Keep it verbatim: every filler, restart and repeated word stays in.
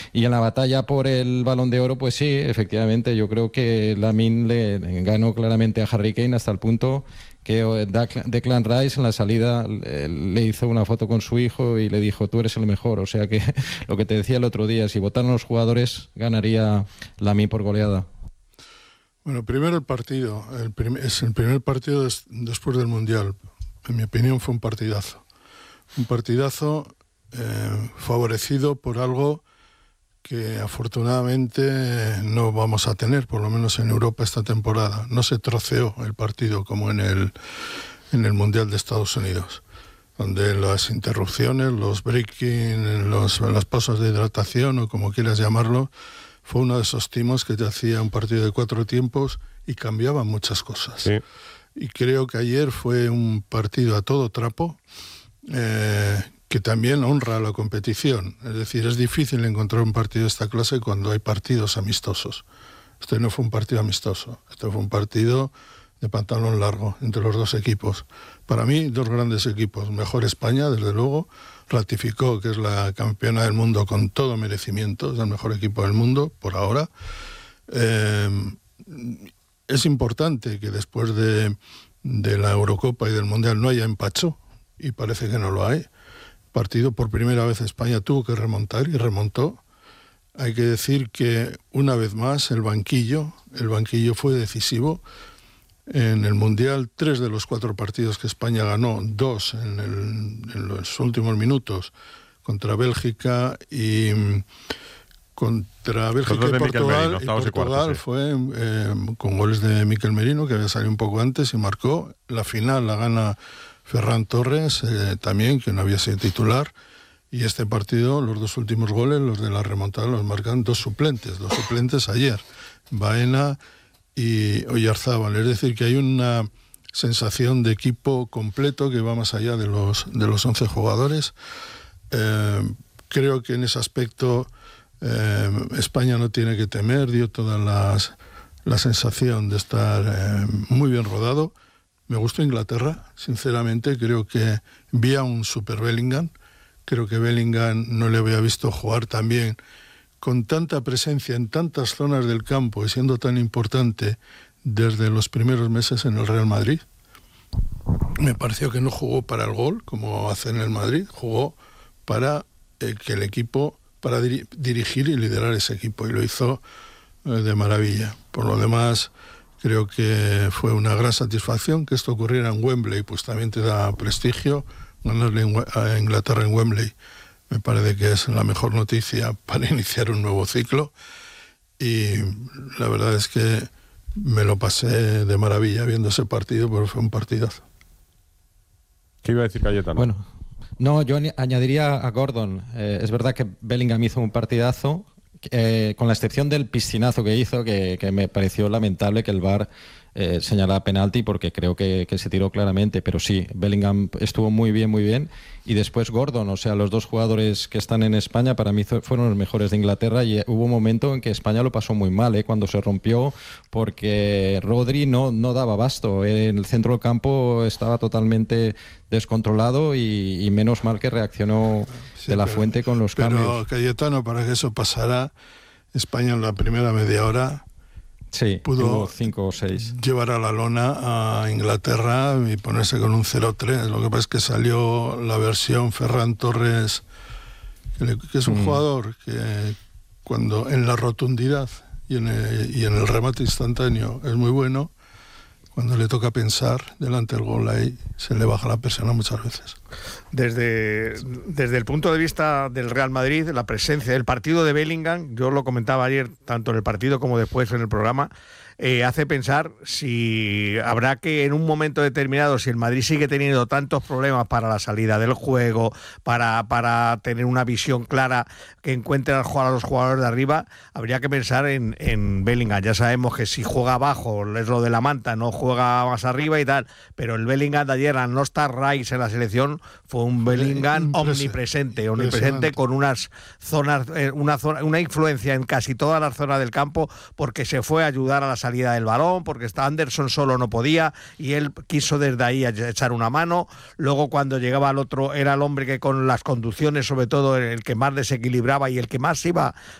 Y en la batalla por el Balón de Oro, pues sí, efectivamente, yo creo que Lamine le ganó claramente a Harry Kane hasta el punto que Declan Rice en la salida le hizo una foto con su hijo y le dijo, tú eres el mejor. O sea que lo que te decía el otro día, si votaran los jugadores, ganaría Lamine por goleada. Bueno, primero el partido. El prim- es el primer partido des- después del Mundial. En mi opinión fue un partidazo. Un partidazo eh, favorecido por algo que afortunadamente no vamos a tener, por lo menos en Europa esta temporada. No se troceó el partido como en el, en el Mundial de Estados Unidos, donde las interrupciones, los breaking, los, las pausas de hidratación o como quieras llamarlo, fue uno de esos timos que te hacía un partido de cuatro tiempos y cambiaban muchas cosas. Sí. Y creo que ayer fue un partido a todo trapo, eh, que también honra la competición. Es decir, es difícil encontrar un partido de esta clase cuando hay partidos amistosos. Este no fue un partido amistoso, este fue un partido de pantalón largo entre los dos equipos. Para mí, dos grandes equipos. Mejor España, desde luego, ratificó que es la campeona del mundo con todo merecimiento, es el mejor equipo del mundo, por ahora. Eh, es importante que después de, de la Eurocopa y del Mundial no haya empacho, y parece que no lo hay. Partido, por primera vez España tuvo que remontar y remontó. Hay que decir que una vez más el banquillo, el banquillo fue decisivo. En el Mundial, tres de los cuatro partidos que España ganó, dos en, el, en los últimos minutos, contra Bélgica y contra Bélgica y Portugal, Merino, y Portugal y cuartos, sí. fue eh, con goles de Mikel Merino, que había salido un poco antes y marcó. La final la gana Ferran Torres, eh, también, que no había sido titular, y este partido, los dos últimos goles, los de la remontada, los marcan dos suplentes, dos suplentes ayer, Baena y Oyarzábal. Es decir, que hay una sensación de equipo completo que va más allá de los, de los once jugadores. Eh, creo que en ese aspecto eh, España no tiene que temer, dio toda las, la sensación de estar eh, muy bien rodado. Me gustó Inglaterra, sinceramente, creo que vi a un super Bellingham, creo que Bellingham no le había visto jugar tan bien, con tanta presencia en tantas zonas del campo y siendo tan importante desde los primeros meses en el Real Madrid. Me pareció que no jugó para el gol, como hace en el Madrid, jugó para eh, que el equipo, para dir- dirigir y liderar ese equipo, y lo hizo eh, de maravilla. Por lo demás, creo que fue una gran satisfacción que esto ocurriera en Wembley, pues también te da prestigio. Ganarle a Inglaterra en Wembley me parece que es la mejor noticia para iniciar un nuevo ciclo, y la verdad es que me lo pasé de maravilla viendo ese partido, porque fue un partidazo. ¿Qué iba a decir Cayetano? Bueno, no, yo añadiría a Gordon. Eh, es verdad que Bellingham hizo un partidazo, eh, con la excepción del piscinazo que hizo, que, que me pareció lamentable que el V A R eh, señalara penalti, porque creo que, que se tiró claramente, pero sí, Bellingham estuvo muy bien, muy bien. Y después Gordon, o sea, los dos jugadores que están en España para mí fueron los mejores de Inglaterra, y hubo un momento en que España lo pasó muy mal, ¿eh? Cuando se rompió, porque Rodri no, no daba abasto. En el centro del campo estaba totalmente descontrolado, y, y menos mal que reaccionó sí, de la pero, Fuente con los pero, cambios. Pero Cayetano, para que eso pasara, España en la primera media hora sí, pudo cinco o seis. Llevar a la lona a Inglaterra y ponerse con un cero tres. Lo que pasa es que salió la versión Ferran Torres, que, le, que es un mm. jugador que cuando en la rotundidad y en, el, y en el remate instantáneo es muy bueno, cuando le toca pensar delante del gol, ahí se le baja la presión muchas veces. Desde, desde el punto de vista del Real Madrid, la presencia del partido de Bellingham, yo lo comentaba ayer, tanto en el partido como después en el programa, eh, hace pensar si habrá que en un momento determinado, si el Madrid sigue teniendo tantos problemas para la salida del juego, para, para tener una visión clara que encuentre a los jugadores de arriba, habría que pensar en, en Bellingham. Ya sabemos que si juega abajo es lo de la manta, no juega más arriba y tal, pero el Bellingham de ayer, al no estar Rice en la selección, fue un Bellingham omnipresente, omnipresente con unas zonas, una zona, una influencia en casi toda la zona del campo, porque se fue a ayudar a la salida del balón, porque está Anderson solo no podía y él quiso desde ahí echar una mano. Luego cuando llegaba al otro era el hombre que con las conducciones, sobre todo el que más desequilibraba y el que más iba